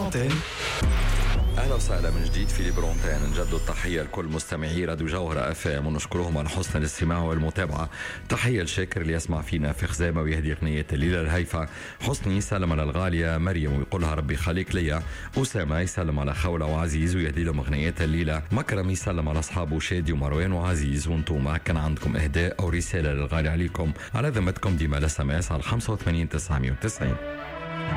برونتين. اهلا وسهلا من جديد في برونتين. نجدد التحيه لكل مستمعي راديو جوهره اف ام ونشكرهم على حسن الاستماع والمتابعه. تحيه لشاكر اللي يسمع فينا في خزامه ويهدي اغنيه الليله الهيفا. حسني يسلم على الغاليه مريم ويقول لها ربي خليك ليا. اسامه يسلم على خوله وعزيز ويهدي لهم اغنيات الليله. مكرم يسلم على اصحابه شادي ومروان وعزيز. وانتم كان عندكم اهداء او رساله للغالي عليكم على ذمتكم ديما الاس ام اس على 85 990.